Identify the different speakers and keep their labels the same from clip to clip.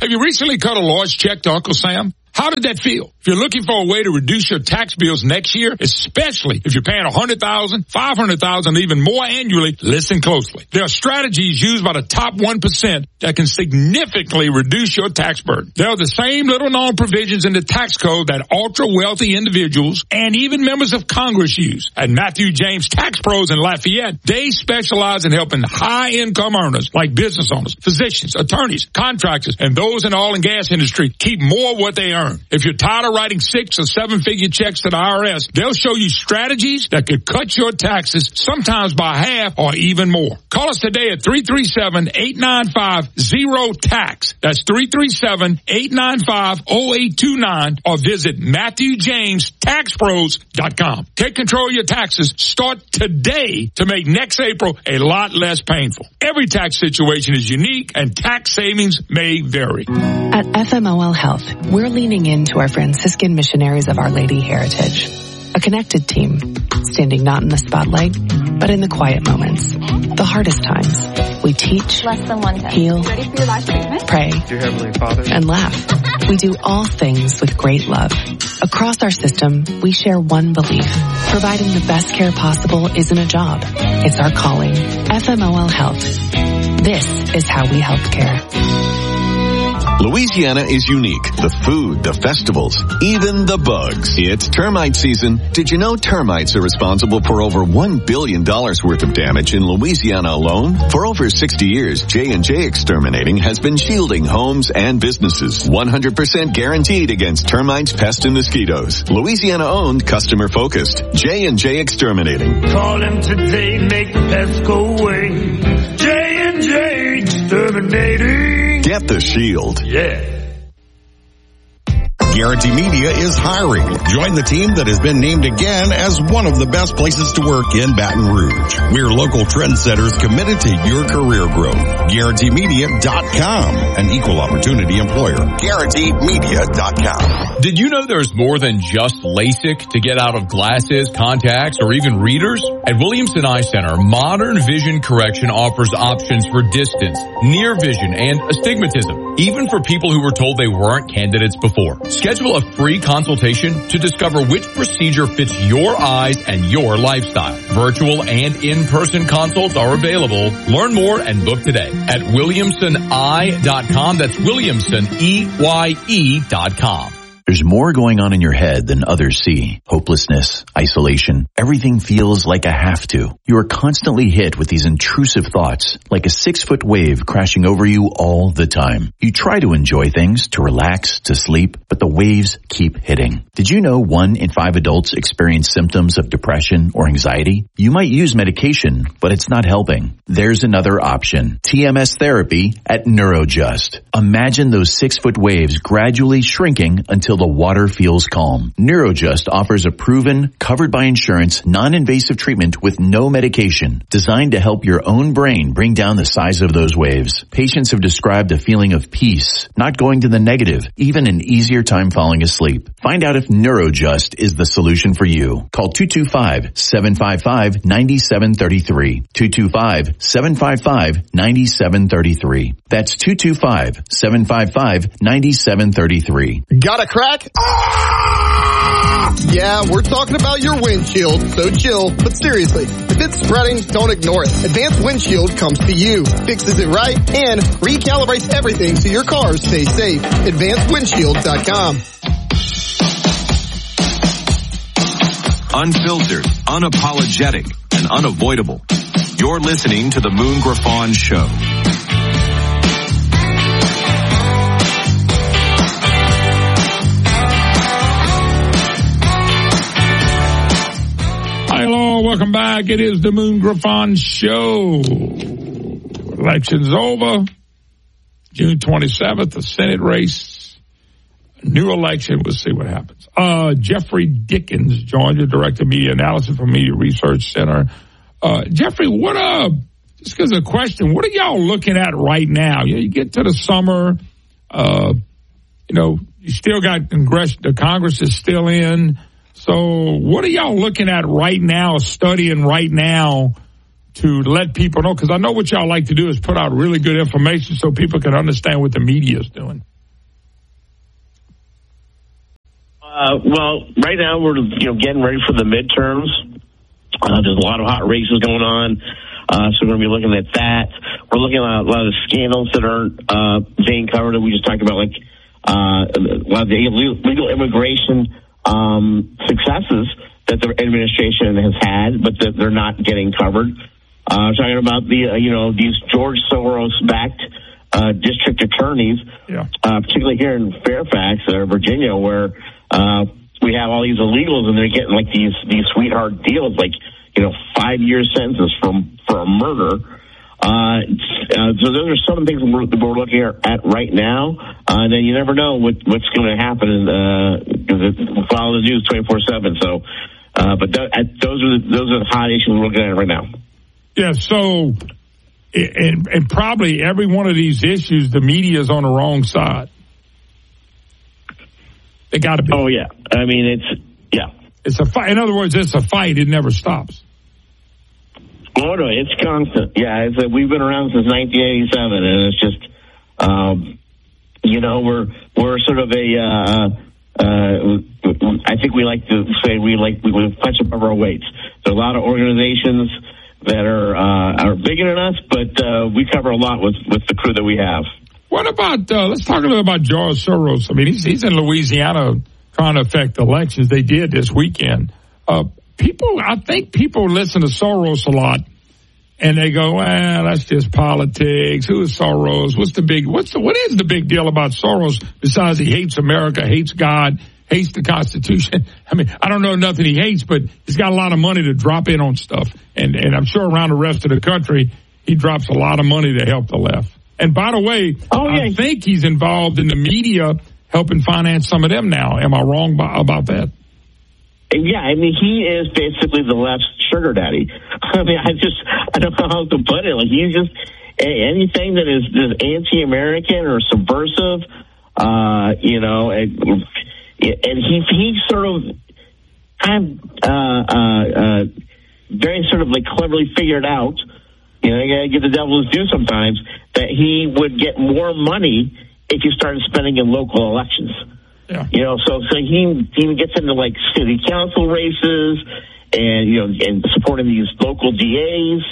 Speaker 1: Have you recently cut a large check to Uncle Sam? How did that feel? If you're looking for a way to reduce your tax bills next year, especially if you're paying $100,000, $500,000, even more annually, listen closely. There are strategies used by the top 1% that can significantly reduce your tax burden. There are the same little-known provisions in the tax code that ultra-wealthy individuals and even members of Congress use. At Matthew James Tax Pros in Lafayette, they specialize in helping high-income earners like business owners, physicians, attorneys, contractors, and those in the oil and gas industry keep more of what they earn. If you're tired of writing 6- or 7-figure checks to the IRS, they'll show you strategies that could cut your taxes sometimes by half or even more. Call us today at 337-895-0TAX. That's 337-895-0829 or visit MatthewJamesTaxPros.com. Take control of your taxes. Start today to make next April a lot less painful. Every tax situation is unique and tax savings may vary.
Speaker 2: At FMOL Health, we're leaning into our Franciscan missionaries of Our Lady heritage. A connected team, standing not in the spotlight, but in the quiet moments, the hardest times. We teach, heal, pray, and laugh. We do all things with great love. Across our system, we share one belief. Providing the best care possible isn't a job. It's our calling. FMOL Health. This is how we help care.
Speaker 3: Louisiana is unique. The food, the festivals, even the bugs. It's termite season. Did you know termites are responsible for over $1 billion worth of damage in Louisiana alone? For over 60 years, J&J Exterminating has been shielding homes and businesses. 100% guaranteed against termites, pests, and mosquitoes. Louisiana-owned, customer-focused. J&J Exterminating.
Speaker 4: Call him today, make the pests go away. J&J Exterminating.
Speaker 3: Get the shield.
Speaker 4: Yeah.
Speaker 5: Guarantee Media is hiring. Join the team that has been named again as one of the best places to work in Baton Rouge. We're local trendsetters committed to your career growth. GuaranteeMedia.com, an equal opportunity employer. GuaranteeMedia.com.
Speaker 6: Did you know there's more than just LASIK to get out of glasses, contacts, or even readers? At Williamson Eye Center, Modern Vision Correction offers options for distance, near vision, and astigmatism, even for people who were told they weren't candidates before. Schedule a free consultation to discover which procedure fits your eyes and your lifestyle. Virtual and in-person consults are available. Learn more and book today at WilliamsonEye.com. That's WilliamsonEye.com.
Speaker 7: There's more going on in your head than others see. Hopelessness, isolation, everything feels like a have to. You are constantly hit with these intrusive thoughts, like a 6-foot wave crashing over you all the time. You try to enjoy things, to relax, to sleep, but the waves keep hitting. Did you know 1 in 5 adults experience symptoms of depression or anxiety? You might use medication, but it's not helping. There's another option. TMS therapy at Neurojust. Imagine those 6-foot waves gradually shrinking until the water feels calm. Neurojust offers a proven, covered by insurance, non-invasive treatment with no medication, designed to help your own brain bring down the size of those waves. Patients have described a feeling of peace, not going to the negative, even an easier time falling asleep. Find out if Neurojust is the solution for you. Call 225-755-9733. 225-755-9733. That's 225-755-9733.
Speaker 8: Got a crack? Yeah, we're talking about your windshield, so chill. But seriously, if it's spreading, don't ignore it. Advanced Windshield comes to you, fixes it right, and recalibrates everything so your cars stay safe. AdvancedWindshield.com.
Speaker 3: Unfiltered, unapologetic, and unavoidable. You're listening to the Moon Griffon Show.
Speaker 1: Hello, welcome back. It is the Moon Griffon Show. Election's over. June 27th, the Senate race. New election. We'll see what happens. Jeffrey Dickens joined the Director of Media Analysis from Media Research Center. Jeffrey, just because of the question, what are y'all looking at right now? You get to the summer, you still got the Congress is still in. So what are y'all looking at right now, studying right now to let people know? Because I know what y'all like to do is put out really good information so people can understand what the media is doing.
Speaker 9: Well, right now we're getting ready for the midterms. There's a lot of hot races going on, so we're going to be looking at that. We're looking at a lot of the scandals that are being covered that we just talked about, like a lot of the illegal immigration successes that the administration has had, but that they're not getting covered. Talking about these George Soros-backed district attorneys, particularly here in Fairfax or Virginia, where we have all these illegals and they're getting like these sweetheart deals, like 5-year sentences for a murder. So those are some of the things we're looking at right now. And then you never know what's going to happen because we follow the news 24/7. So, but those are the hot issues we're looking at right now.
Speaker 1: Yeah. So, and probably every one of these issues, the media is on the wrong side. They got to be.
Speaker 9: Oh yeah. I mean,
Speaker 1: it's a fight. In other words, it's a fight. It never stops.
Speaker 9: Oh no, it's constant. Yeah, we've been around since 1987, and it's just, we're sort of I think we like to say we punch above our weights. There are a lot of organizations that are bigger than us, but we cover a lot with the crew that we have.
Speaker 1: What about, let's talk a little about George Soros. I mean, he's in Louisiana trying to affect elections. They did this weekend. I think people listen to Soros a lot and they go, well, that's just politics. Who is Soros? What is the big deal about Soros besides he hates America, hates God, hates the Constitution? I mean, I don't know nothing he hates, but he's got a lot of money to drop in on stuff. And I'm sure around the rest of the country, he drops a lot of money to help the left. And by the way, I think he's involved in the media helping finance some of them now. Am I wrong about that?
Speaker 9: Yeah, I mean, he is basically the left's sugar daddy. I mean, I don't know how to put it. Like, he's just anything that is anti-American or subversive, and he sort of very sort of like cleverly figured out, you gotta give the devil his due sometimes, that he would get more money if you started spending in local elections. Yeah. So he gets into like city council races and supporting these local DAs.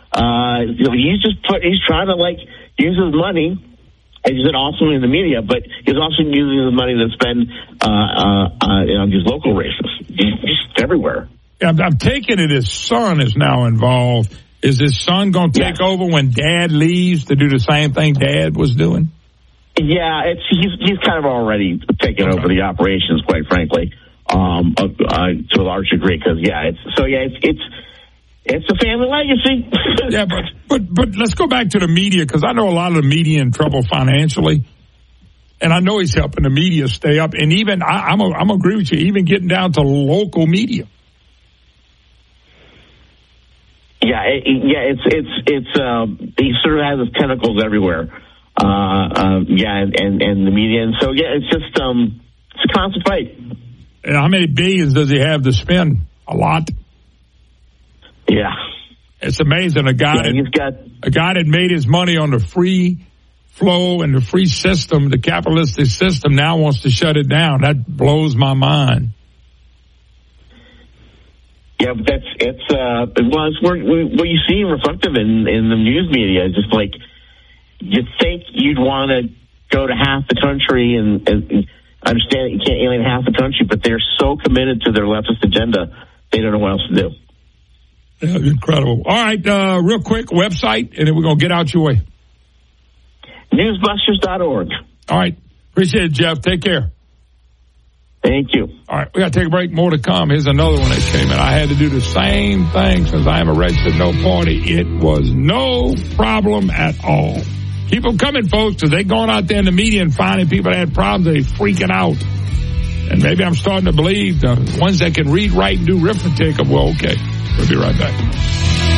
Speaker 9: He's trying to like use his money. As you said, also in the media, but he's also using his money to spend on these local races. He's everywhere.
Speaker 1: Yeah, I'm taking it his son is now involved. Is his son going to take over when Dad leaves to do the same thing Dad was doing?
Speaker 9: Yeah, he's kind of already taken over the operations, quite frankly, to a large degree. Because it's a family legacy.
Speaker 1: Yeah, but let's go back to the media, because I know a lot of the media in trouble financially, and I know he's helping the media stay up. And even I'm agree with you, even getting down to local media.
Speaker 9: Yeah, he sort of has his tentacles everywhere. And the media, and so it's just it's a constant fight.
Speaker 1: And how many billions does he have to spend? A lot.
Speaker 9: Yeah,
Speaker 1: it's amazing. A guy that made his money on the free flow and the free system, the capitalistic system, now wants to shut it down. That blows my mind.
Speaker 9: Yeah, but it's what you see reflective in the news media. It's just like, you think you'd want to go to half the country and understand that you can't alienate half the country, but they're so committed to their leftist agenda, they don't know what else to do.
Speaker 1: Yeah, incredible. All right, real quick, website, and then we're going to get out your way.
Speaker 9: Newsbusters.org.
Speaker 1: All right. Appreciate it, Jeff. Take care.
Speaker 9: Thank you.
Speaker 1: All right, we got to take a break. More to come. Here's another one that came in. I had to do the same thing since I am a registered no party. It was no problem at all. Keep them coming, folks, because they're going out there in the media and finding people that had problems. They're freaking out. And maybe I'm starting to believe the ones that can read, write, and do arithmetic. Well, okay. We'll be right back.